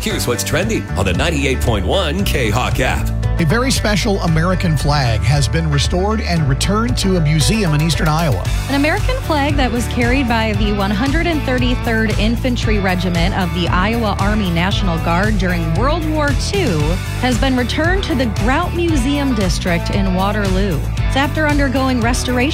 Here's what's trending on the 98.1 K-Hawk app. A very special American flag has been restored and returned to a museum in eastern Iowa. An American flag that was carried by the 133rd Infantry Regiment of the Iowa Army National Guard during World War II has been returned to the Grout Museum District in Waterloo. It's after undergoing restoration